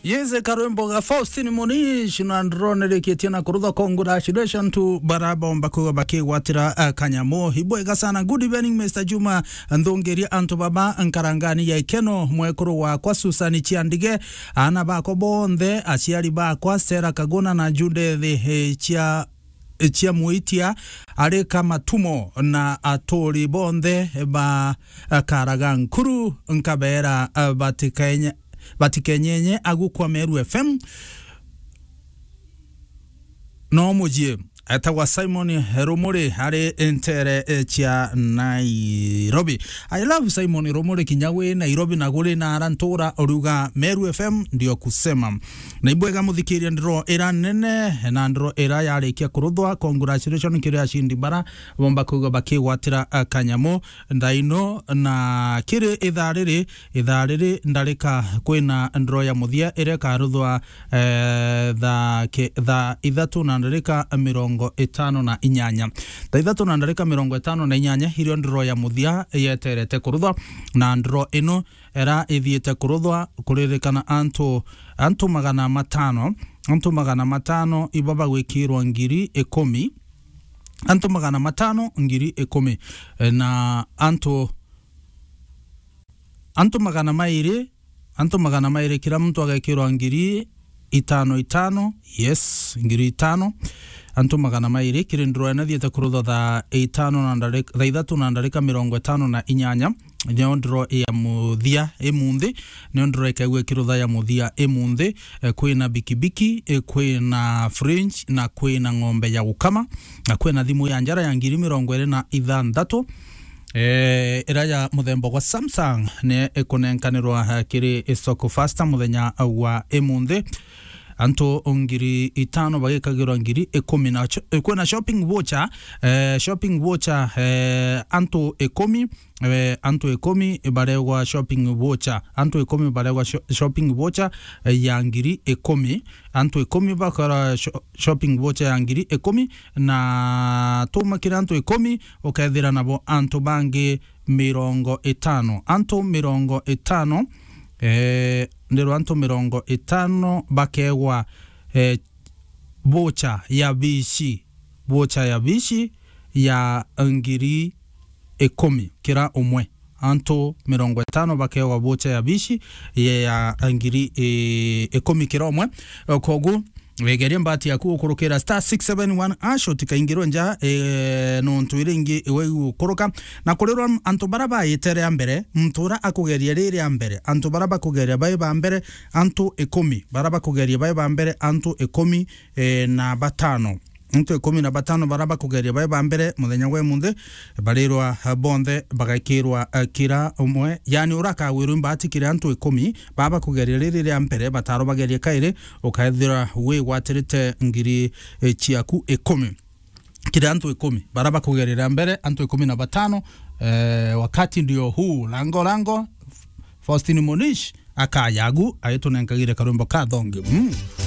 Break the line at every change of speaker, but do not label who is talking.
Yeze karwembo ga Faustin Monish na ndronere kietina kurudha congratulations to baraba mbako baki watira kanyamo hibwega sana. Good evening Mr. Juma ndongeri anto baba nkarangani ya ikeno mwekuru wa kwa Susani Chiandige ana bako bonde asiari bakwa Sera Kagona na Jude the chia muitia areka matumo na atori bonde ba karagan kuru nkabera batikenyenye agukwa Meru FM no mujie atawa Simon Romore hare entere chia Nairobi. I love Simon Romore kinyawe Nairobi na gule na arantora oruga Meru FM ndio kusema na ibwega muthikiria ndro era nene na ndro era yarekia kurudwa. Congratulations kiri ashindi bara bomba kuga baki watira kanyamo ndaino na kiri ithariri ndarika kwina ndro ya muthia ireka rudwa tha ithatu na ndarika mirongo etano na inyanya tha ithatu na ndarika mirongo etano na inyanya hirio ndro ya muthia yeterete kurudwa na ndro ino era ithiete kurudwa kuririkana antu magana matano ibaba gwikirwa ngiri 10 antu magana matano ngiri 10 na antu magana mairi kila mtu agekirwa ngiri 5 yes ngiri 5 antu magana mairi kirindro na thiete kurudwa tha 3 na ndarika mirongo 50 na inyanya nyondro ya muthia emunthi nyondro ikagwe kirutha ya muthia emunthi kwina bikibiki kwina French na kwina ng'ombe ya gukama na kwina thimu ya njara ya ngiri 26 ira ya muthembo wa Samsung ne ekonenkanirwa kiri soko faster muthenya wa emunthi anto ngiri 5 bagekagirwa ngiri 10 na kwina shopping voucher anto 10 baregwa shopping voucher shopping voucher ya ngiri 10 anto 10 bakara shopping voucher ya ngiri 10 na tumakira anto 10 okethira nabo anto bangi 50 anto 50 ndero anto 50 bakegwa voucher ya bishi ya ngiri 10 kira umwe anto 50 bakegwa voucher ya bishi ya ngiri 10 kira umwe kogu wegeria mbati ya kukurukira star 671 asho tikaingirwa nja no ntuiringi ewe gukuruka na kurerwa anto baraba yetere ambere mtura akugeria riri ambere anto baraba kugeria baiba ambere anto 10 baraba kugeria baiba ambere anto 10 na batano anto 10 na batano baraba kugeria baiba ambere muthenya we munthe barirwa bonde bagakirwa kira umwe yani uraka wiru mbati kira anto 10 baba kugeria riri ambere bataro bageria kaire ukaethira we watirite ngiri chiaku 10 kira anto 10 baraba kugeria ambere anto 10 na batano wakati ndio huu lango Faustin Monish akayagu ayetunenkagire karumbo ka thonge